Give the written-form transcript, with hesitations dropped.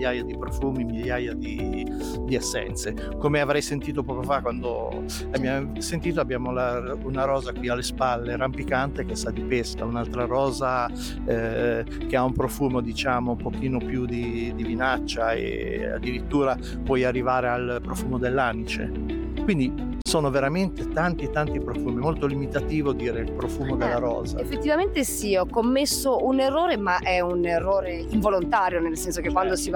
migliaia di profumi, migliaia di essenze. Come avrei sentito poco fa quando abbiamo sentito, abbiamo una rosa qui alle spalle rampicante che sa di pesca, un'altra rosa che ha un profumo diciamo un pochino più di vinaccia, e addirittura puoi arrivare al profumo dell'anice. Quindi sono veramente tanti profumi, molto limitativo dire il profumo della rosa. Effettivamente sì, ho commesso un errore, ma è un errore involontario, nel senso che quando si va